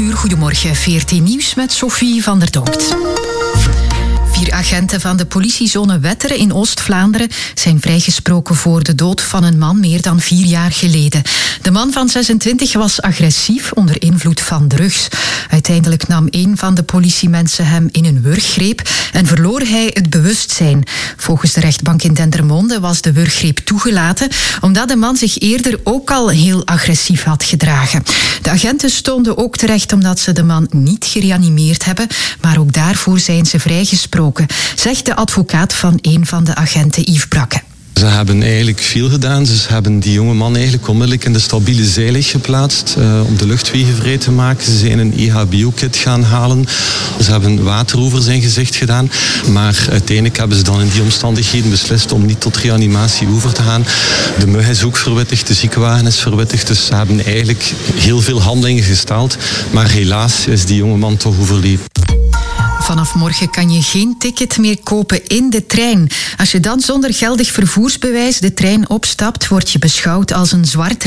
uur. Goedemorgen, 14 Nieuws met Sophie van der Donkt. 4 agenten van de politiezone Wetteren in Oost-Vlaanderen zijn vrijgesproken voor de dood van een man meer dan 4 jaar geleden. De man van 26 was agressief onder invloed van drugs. Uiteindelijk nam een van de politiemensen hem in een wurggreep en verloor hij het bewustzijn. Volgens de rechtbank in Dendermonde was de wurggreep toegelaten omdat de man zich eerder ook al heel agressief had gedragen. De agenten stonden ook terecht omdat ze de man niet gereanimeerd hebben, maar ook daarvoor zijn ze vrijgesproken, zegt de advocaat van een van de agenten, Yves Brakke. Ze hebben eigenlijk veel gedaan. Ze hebben die jonge man eigenlijk onmiddellijk in de stabiele zijlig geplaatst om de luchtwegen vrij te maken. Ze zijn een EHBO-kit gaan halen. Ze hebben water over zijn gezicht gedaan. Maar uiteindelijk hebben ze dan in die omstandigheden beslist om niet tot reanimatie over te gaan. De mug is ook verwittigd, de ziekenwagen is verwittigd. Dus ze hebben eigenlijk heel veel handelingen gesteld. Maar helaas is die jonge man toch overleden. Vanaf morgen kan je geen ticket meer kopen in de trein. Als je dan zonder geldig vervoersbewijs de trein opstapt, word je beschouwd als een zwart